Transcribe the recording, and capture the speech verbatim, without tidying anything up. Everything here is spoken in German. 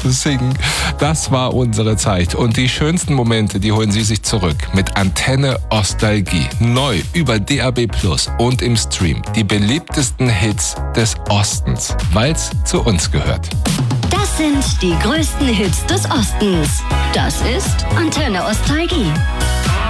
zu singen. Das war unsere Zeit. Und die schönsten Momente, die holen Sie sich zurück mit Antenne Ostalgie. Neu über D A B Plus und im Stream. Die beliebtesten Hits des Ostens, weil's zu uns gehört. Das sind die größten Hits des Ostens. Das ist Antenne Ostalgie.